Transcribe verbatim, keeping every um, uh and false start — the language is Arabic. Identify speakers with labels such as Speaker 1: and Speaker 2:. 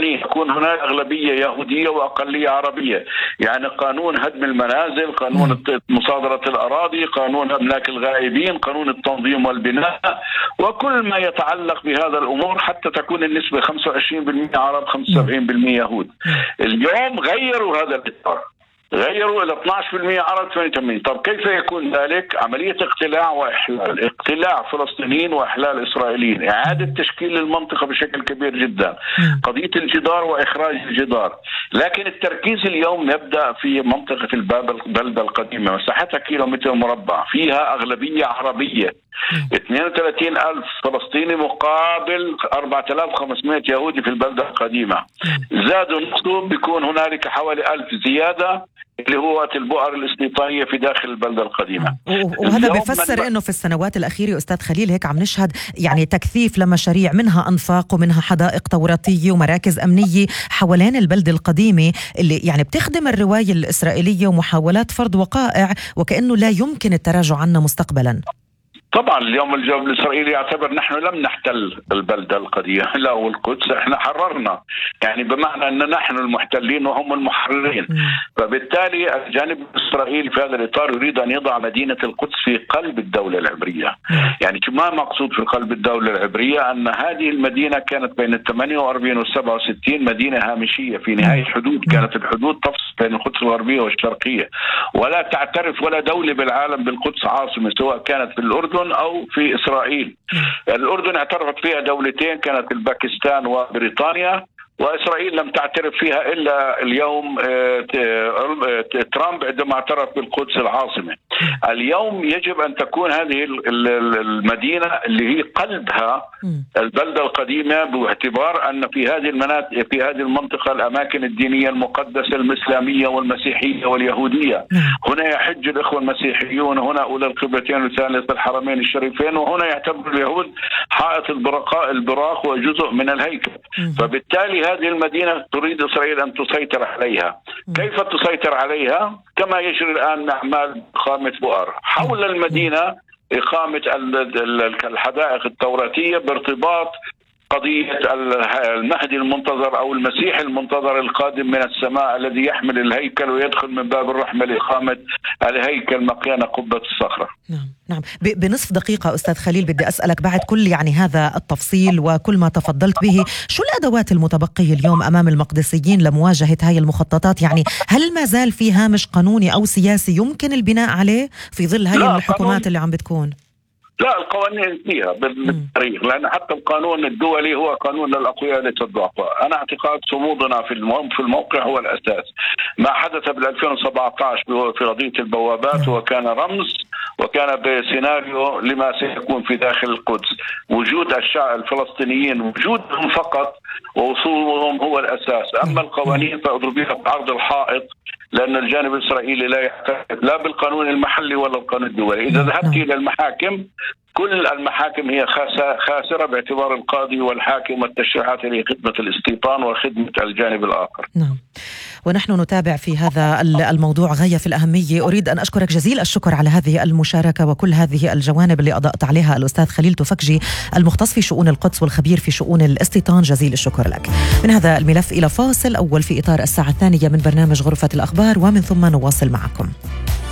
Speaker 1: قوانين، يكون هناك أغلبية يهودية وأقلية عربية، يعني قانون هدم المنازل، قانون مصادرة الأراضي، قانون أملاك الغائبين، قانون التنظيم والبناء، وكل ما يتعلق بهذا الأمور حتى تكون النسبة خمسة وعشرين بالمئة عرب خمسة وسبعين بالمئة يهود. اليوم غيروا هذا الإطار، غيروا إلى اثني عشر بالمئة عرب ثمانية وثمانين. طب كيف يكون ذلك؟ عملية اقتلاع وإحلال، اقتلاع فلسطينيين وإحلال إسرائيليين، إعادة تشكيل المنطقة بشكل كبير جدا، قضية الجدار وإخراج الجدار. لكن التركيز اليوم يبدأ في منطقة البلدة القديمة، مساحتها كيلومتر مربع، فيها أغلبية عربية اثنين وثلاثين ألف فلسطيني مقابل أربعة آلاف وخمسمئة يهودي في البلدة القديمة. زادوا نصهم، بيكون هنالك حوالي ألف زيادة اللي هو البؤر الاستيطانية في داخل البلدة القديمة.
Speaker 2: وهذا بيفسر انه في السنوات الأخيرة أستاذ خليل هيك عم نشهد يعني تكثيف لمشاريع، منها أنفاق ومنها حدائق توراتية ومراكز أمنية حوالين البلدة القديمة اللي يعني بتخدم الرواية الإسرائيلية ومحاولات فرض وقائع وكأنه لا يمكن التراجع عنها مستقبلا.
Speaker 1: طبعا اليوم الجواب الإسرائيلي يعتبر نحن لم نحتل البلدة القديمة لا والقدس، احنا حررنا، يعني بمعنى ان نحن المحتلين وهم المحررين. فبالتالي الجانب الإسرائيلي في هذا الإطار يريد أن يضع مدينة القدس في قلب الدولة العبرية. يعني ما مقصود في قلب الدولة العبرية؟ أن هذه المدينة كانت بين الثمانية وأربعين والسبعة وستين مدينة هامشية في نهاية الحدود، كانت الحدود تفصل بين القدس الغربية والشرقية، ولا تعترف ولا دولة بالعالم بالقدس عاصمة، سواء كانت في الأردن أو في إسرائيل. الأردن اعترفت فيها دولتين، كانت الباكستان وبريطانيا، وإسرائيل لم تعترف فيها إلا اليوم ترامب عندما اعترف بالقدس العاصمة. اليوم يجب أن تكون هذه المدينة اللي هي قلبها البلدة القديمة، باعتبار أن في هذه المناطق في هذه المنطقة الأماكن الدينية المقدسة الإسلامية والمسيحية واليهودية. هنا يحج الإخوة المسيحيون، هنا أولى القبلتين وثالث الحرمين الشريفين، وهنا يعتبر اليهود حائط البراق البراق وجزء من الهيكل. فبالتالي هذه المدينة تريد إسرائيل أن تسيطر عليها. كيف تسيطر عليها؟ كما يجري الآن أعمال إقامة بؤر حول المدينة، إقامة الحدائق التوراتية بارتباط قضية المهدي المنتظر أو المسيح المنتظر القادم من السماء الذي يحمل الهيكل ويدخل من باب الرحمة لإقامة الهيكل مكان قبة الصخرة.
Speaker 2: نعم نعم. بنصف دقيقة أستاذ خليل بدي أسألك بعد كل يعني هذا التفصيل وكل ما تفضلت به، شو الأدوات المتبقية اليوم أمام المقدسيين لمواجهة هاي المخططات؟ يعني هل ما زال في هامش قانوني أو سياسي يمكن البناء عليه في ظل هاي الحكومات اللي عم بتكون؟
Speaker 1: لا، القوانين فيها بالتاريخ، لأن حتى القانون الدولي هو قانون للأقوياء ليس الضعفاء. أنا اعتقاد صمودنا في في الموقع هو الأساس. ما حدث بال ألفين وسبعة عشر في قضية البوابات وكان رمز وكان بسيناريو لما سيكون في داخل القدس. وجود الشعب الفلسطينيين وجودهم فقط ووصولهم هو الأساس. أما القوانين فأضربها بعرض الحائط، لأن الجانب الإسرائيلي لا يعترف لا بالقانون المحلي ولا القانون الدولي. إذا ذهبت إلى المحاكم كل المحاكم هي خاسرة باعتبار القاضي والحاكم والتشريعات اللي خدمة الاستيطان وخدمة الجانب الآخر.
Speaker 2: نعم، ونحن نتابع في هذا الموضوع غاية في الأهمية. أريد أن أشكرك جزيل الشكر على هذه المشاركة وكل هذه الجوانب اللي أضأت عليها الأستاذ خليل تفكجي المختص في شؤون القدس والخبير في شؤون الاستيطان. جزيل الشكر لك. من هذا الملف إلى فاصل أول في إطار الساعة الثانية من برنامج غرفة الأخبار، ومن ثم نواصل معكم.